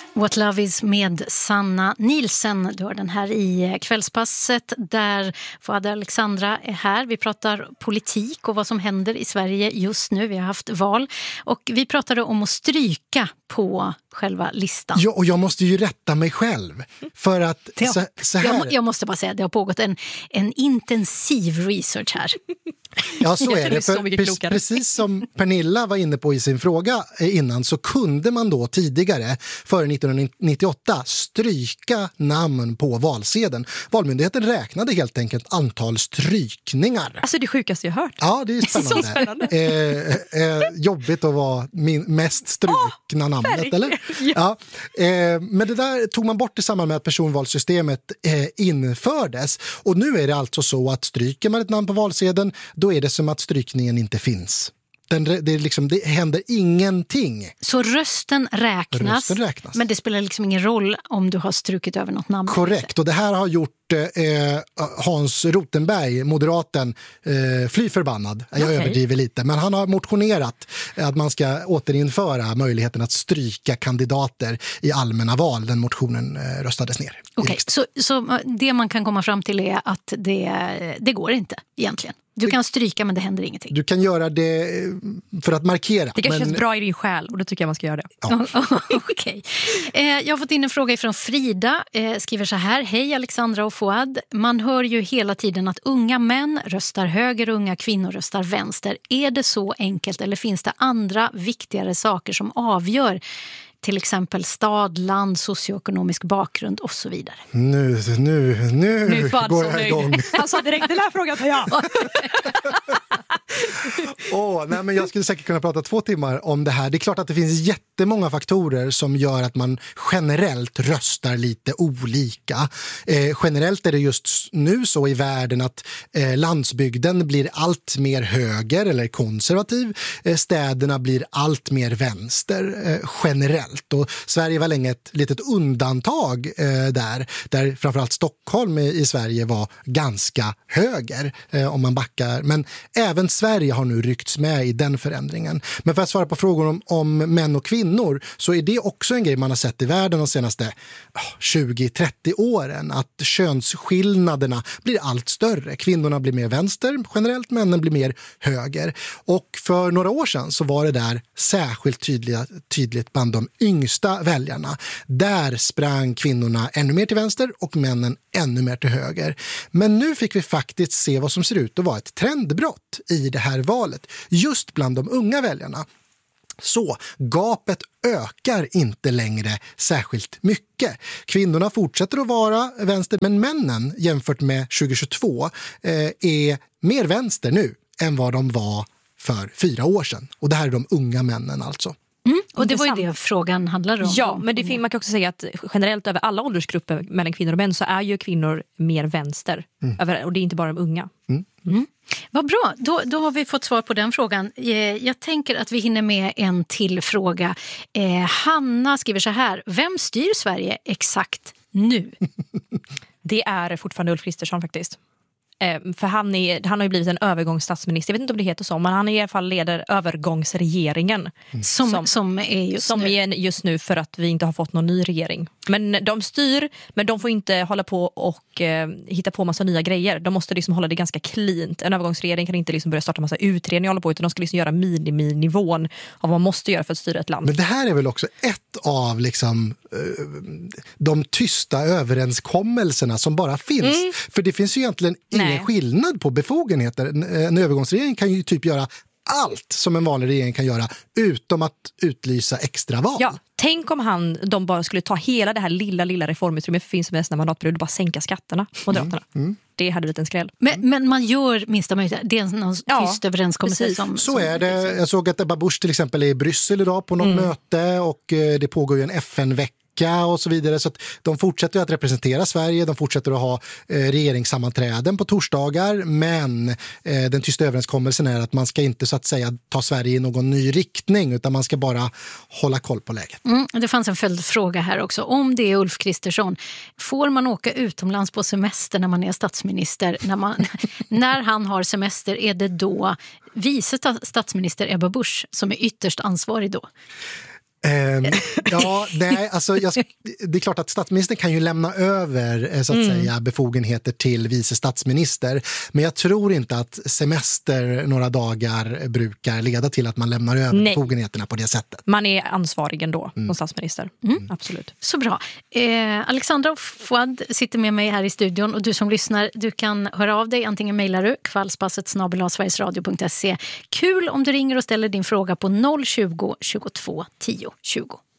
What Love Is med Sanna Nielsen. Du har den här i Kvällspasset där Fouad Alexandra är här. Vi pratar politik och vad som händer i Sverige just nu. Vi har haft val och vi pratade om att stryka på själva listan. Ja, och jag måste ju rätta mig själv för att så här... Jag måste bara säga att det har pågått en intensiv research här. Ja, så är det. För precis som Pernilla var inne på i sin fråga innan så kunde man då tidigare, före 1998, stryka namn på valsedeln. Valmyndigheten räknade helt enkelt antal strykningar. Alltså det sjukaste jag hört. Ja, det är spännande. Så spännande. Jobbigt att vara mest strukna namnet, eller? Ja. Men det där tog man bort i samband med att personvalssystemet infördes. Och nu är det alltså så att stryker man ett namn på valsedeln, då är det som att strykningen inte finns. Det händer ingenting. Så rösten räknas, men det spelar liksom ingen roll om du har strukit över något namn. Korrekt, och det här har gjort Hans Rothenberg, moderaten, fly förbannad. Jag överdriver lite, men han har motionerat att man ska återinföra möjligheten att stryka kandidater i allmänna val. Den motionen röstades ner. Okej, så det man kan komma fram till är att det går inte egentligen. Du kan stryka men det händer ingenting. Du kan göra det för att markera. Det kanske känns bra i din själ och då tycker jag man ska göra det. Ja. Okej. Jag har fått in en fråga från Frida. Skriver så här: hej Alexandra och Fouad. Man hör ju hela tiden att unga män röstar höger och unga kvinnor röstar vänster. Är det så enkelt eller finns det andra viktigare saker som avgör? Till exempel stad, land, socioekonomisk bakgrund och så vidare. Nu går jag igång. Han sa direkt, den här frågan tar jag. Nej, men jag skulle säkert kunna prata 2 timmar om det här. Det är klart att det finns jättemånga faktorer som gör att man generellt röstar lite olika. Generellt är det just nu så i världen att landsbygden blir allt mer höger eller konservativ. Städerna blir allt mer vänster generellt. Och Sverige var länge ett litet undantag där framförallt Stockholm i Sverige var ganska höger om man backar. Men även Sverige har nu ryckts med i den förändringen. Men för att svara på frågor om män och kvinnor så är det också en grej man har sett i världen de senaste 20-30 åren. Att könsskillnaderna blir allt större. Kvinnorna blir mer vänster generellt, männen blir mer höger. Och för några år sedan så var det där särskilt tydligt bland de yngsta väljarna. Där sprang kvinnorna ännu mer till vänster och männen ännu mer till höger. Men nu fick vi faktiskt se vad som ser ut att vara ett trendbrott i det här valet. Just bland de unga väljarna. Så gapet ökar inte längre särskilt mycket. Kvinnorna fortsätter att vara vänster, men männen jämfört med 2022 är mer vänster nu än vad de var för 4 år sedan. Och det här är de unga männen alltså. Och det var ju det frågan handlar om. Ja, men man kan också säga att generellt över alla åldersgrupper mellan kvinnor och män så är ju kvinnor mer vänster. Och det är inte bara de unga. Vad bra, då har vi fått svar på den frågan. Jag tänker att vi hinner med en till fråga. Hanna skriver så här: vem styr Sverige exakt nu? Det är fortfarande Ulf Kristersson faktiskt. För han har ju blivit en övergångsstatsminister. Jag vet inte om det heter så, men han är i alla fall leder övergångsregeringen. Som är just nu för att vi inte har fått någon ny regering. Men de styr, men de får inte hålla på och hitta på massa nya grejer. De måste liksom hålla det ganska cleant. En övergångsregering kan inte liksom börja starta massa utredningar och hålla på, utan de ska liksom göra miniminivån av vad man måste göra för att styra ett land. Men det här är väl också ett av liksom de tysta överenskommelserna som bara finns. För det finns ju egentligen ingen skillnad på befogenheter. En övergångsregering kan ju typ göra allt som en vanlig regering kan göra utom att utlysa extra val. Ja, tänk om de bara skulle ta hela det här lilla reformutrymmet för finns nästa mandatperiod och bara sänka skatterna, Moderaterna. Det hade blivit en skräll. Men man gör minsta möjligt. Det är en tyst överenskommelse. Så är det. Jag såg att Ebba Busch till exempel är i Bryssel idag på något möte och det pågår ju en FN-vecka och så vidare, så att de fortsätter att representera Sverige, de fortsätter att ha regeringssammanträden på torsdagar, men den tysta överenskommelsen är att man ska inte så att säga ta Sverige i någon ny riktning, utan man ska bara hålla koll på läget. Det fanns en följdfråga här också. Om det är Ulf Kristersson, får man åka utomlands på semester när man är statsminister? När han har semester, är det då vice statsminister Ebba Busch som är ytterst ansvarig då? Det är klart att statsministern kan ju lämna över så att säga, befogenheter till vice statsminister. Men jag tror inte att semester några dagar brukar leda till att man lämnar över befogenheterna på det sättet. Man är ansvarig ändå som statsminister. Absolut. Så bra. Alexandra och Fouad sitter med mig här i studion, och du som lyssnar, du kan höra av dig. Antingen mejlar du kvällspasset@sverigesradio.se. Kul om du ringer och ställer din fråga på 020 22 10 20.